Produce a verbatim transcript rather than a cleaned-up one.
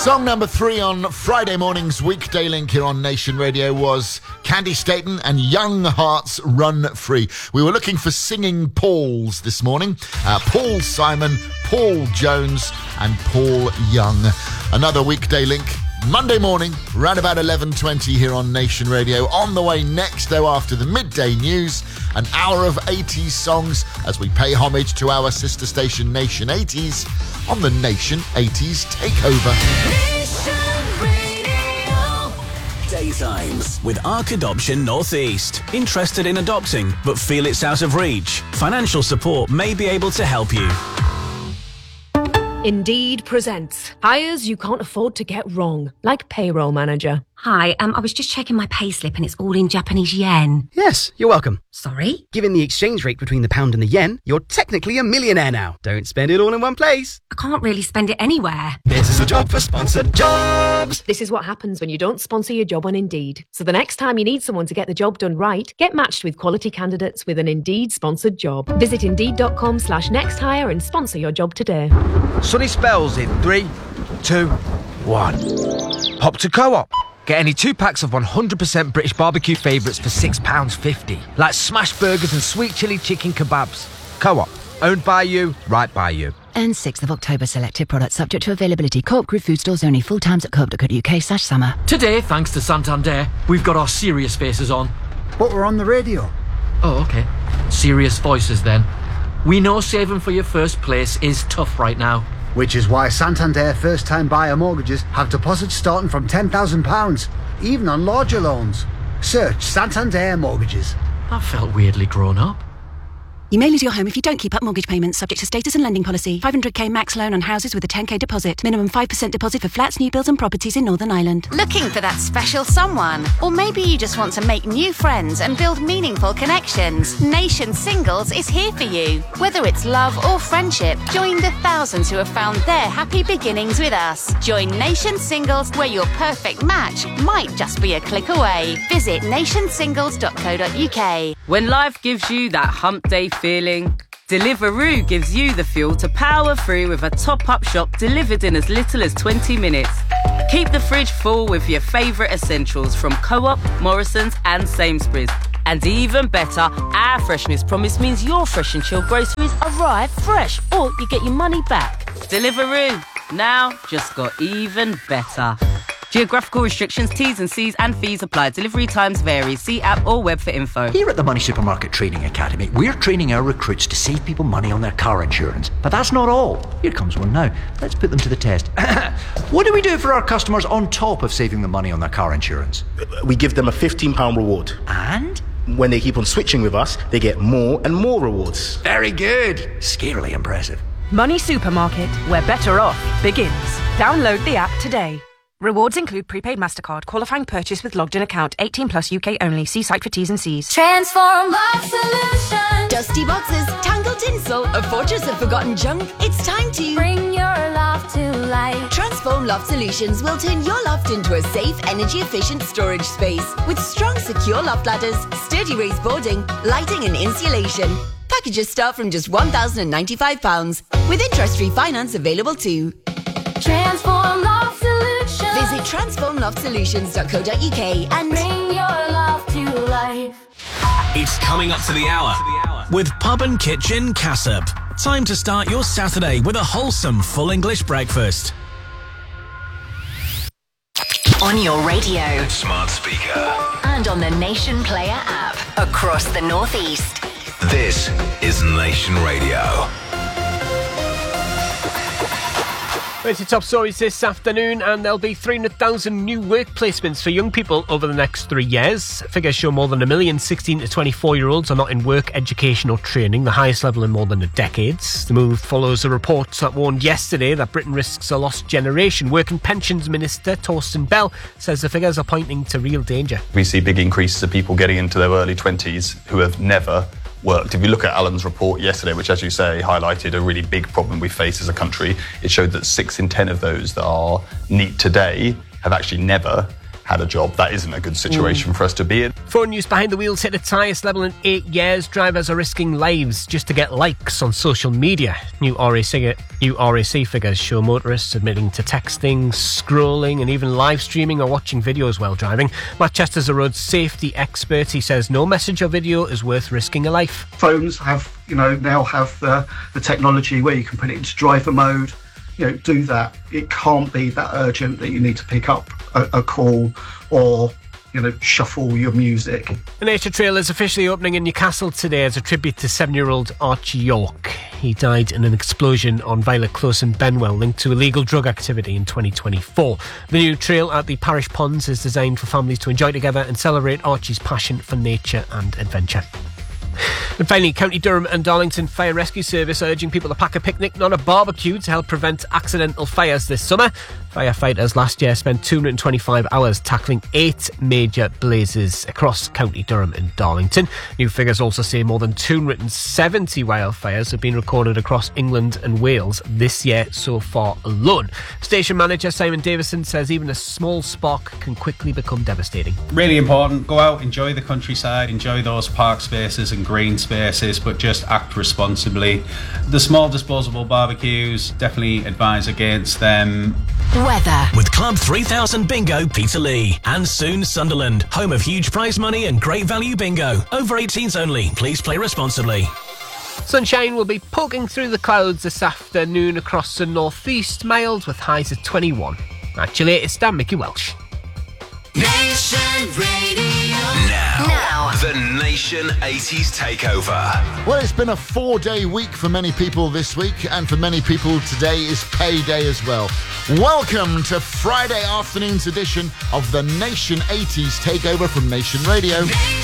Song number three on Friday morning's Weekday Link here on Nation Radio was Candy Staten and Young Hearts Run Free. We were looking for singing Pauls this morning. Uh, Paul Simon, Paul Jones and Paul Young. Another Weekday Link Monday morning, round about eleven twenty here on Nation Radio. On the way next, though, after the midday news, an hour of eighties songs as we pay homage to our sister station Nation eighties on the Nation eighties Takeover. Nation Radio. Daytimes with Arc Adoption Northeast. Interested in adopting but feel it's out of reach? Financial support may be able to help you. Indeed presents hires you can't afford to get wrong, like payroll manager. Hi, um, I was just checking my payslip and it's all in Japanese yen. Yes, you're welcome. Sorry? Given the exchange rate between the pound and the yen, you're technically a millionaire now. Don't spend it all in one place. I can't really spend it anywhere. This is a job for sponsored jobs. This is what happens when you don't sponsor your job on Indeed. So the next time you need someone to get the job done right, get matched with quality candidates with an Indeed sponsored job. Visit indeed.com slash next hire and sponsor your job today. Sunny spells in three, two, one. Hop to Co-op. Get any two packs of one hundred percent British barbecue favourites for six pounds fifty. Like smash burgers and sweet chilli chicken kebabs. Co-op. Owned by you, right by you. And sixth of October selected products subject to availability. Co-op Group food stores only. Full times at co op dot co dot uk slash summer. Today, thanks to Santander, we've got our serious faces on. But we're on the radio. Oh, okay. Serious voices then. We know saving for your first place is tough right now. Which is why Santander first-time buyer mortgages have deposits starting from ten thousand pounds, even on larger loans. Search Santander Mortgages. That felt weirdly grown up. You may lose your home if you don't keep up mortgage payments, subject to status and lending policy. five hundred k max loan on houses with a ten k deposit. Minimum five percent deposit for flats, new builds and properties in Northern Ireland. Looking for that special someone? Or maybe you just want to make new friends and build meaningful connections. Nation Singles is here for you. Whether it's love or friendship, join the thousands who have found their happy beginnings with us. Join Nation Singles, where your perfect match might just be a click away. Visit nation singles dot co dot uk. When life gives you that hump day feeling, Deliveroo gives you the fuel to power through with a top-up shop delivered in as little as twenty minutes. Keep the fridge full with your favourite essentials from Co-op, Morrison's and Sainsbury's. And even better, our freshness promise means your fresh and chilled groceries arrive fresh, or you get your money back. Deliveroo, now just got even better. Geographical restrictions, T's and C's and fees apply. Delivery times vary. See app or web for info. Here at the Money Supermarket Training Academy, we're training our recruits to save people money on their car insurance. But that's not all. Here comes one now. Let's put them to the test. What do we do for our customers on top of saving them money on their car insurance? We give them a fifteen pounds reward. And? When they keep on switching with us, they get more and more rewards. Very good. Scarily impressive. Money Supermarket, where better off begins. Download the app today. Rewards include prepaid MasterCard, qualifying purchase with logged in account, eighteen plus U K only. See site for T's and C's. Transform Life Solutions. Dusty boxes, tangled tinsel, a fortress of forgotten junk. It's time to bring your loft to life. Transform Loft Solutions will turn your loft into a safe, energy-efficient storage space with strong, secure loft ladders, sturdy raised boarding, lighting and insulation. Packages start from just one thousand ninety-five pounds, with interest-free finance available too. Transform Loft Solutions. Visit transform loft solutions dot co dot uk and bring your loft to life. It's coming up to the hour with Pub and Kitchen Cassop. Time to start your Saturday with a wholesome full English breakfast. On your radio, smart speaker, and on the Nation Player app across the Northeast. This is Nation Radio. It's your top stories this afternoon, and there'll be three hundred thousand new work placements for young people over the next three years. Figures show more than a million sixteen to twenty-four-year-olds are not in work, education or training, the highest level in more than a decade. The move follows a report that warned yesterday that Britain risks a lost generation. Work and Pensions Minister Torsten Bell says the figures are pointing to real danger. We see big increases of people getting into their early twenties who have never worked. If you look at Alan's report yesterday, which, as you say, highlighted a really big problem we face as a country, it showed that six in ten of those that are NEET today have actually never had a job. That isn't a good situation mm. for us to be in. Before news behind the wheels hit its highest level in eight years, drivers are risking lives just to get likes on social media. New R A C, new R A C figures show motorists admitting to texting, scrolling and even live streaming or watching videos while driving. Matt Chester's a road safety expert. He says no message or video is worth risking a life. Phones have, you know, now have the, the technology where you can put it into driver mode. You know, do that. It can't be that urgent that you need to pick up a, a call or, you know, shuffle your music. The Nature Trail is officially opening in Newcastle today as a tribute to seven-year-old Archie York. He died in an explosion on Violet Close in Benwell linked to illegal drug activity in twenty twenty-four. The new trail at the parish ponds is designed for families to enjoy together and celebrate Archie's passion for nature and adventure. And finally, County Durham and Darlington Fire and Rescue Service are urging people to pack a picnic, not a barbecue, to help prevent accidental fires this summer. Firefighters last year spent two hundred twenty-five hours tackling eight major blazes across County Durham and Darlington. New figures also say more than two hundred seventy wildfires have been recorded across England and Wales this year so far alone. Station manager Simon Davison says even a small spark can quickly become devastating. Really important, go out, enjoy the countryside, enjoy those park spaces and green spaces, but just act responsibly. The small disposable barbecues, definitely advise against them. Weather. With Club three thousand Bingo, Peterlee. And soon Sunderland, home of huge prize money and great value bingo. Over eighteens only. Please play responsibly. Sunshine will be poking through the clouds this afternoon across the northeast, mild with highs at twenty-one. Actually, it's Dan Mickey Welsh. Nation Radio. Now, now, the Nation eighties Takeover. Well, it's been a four-day week for many people this week, and for many people today is payday as well. Welcome to Friday afternoon's edition of the Nation eighties Takeover from Nation Radio. Nation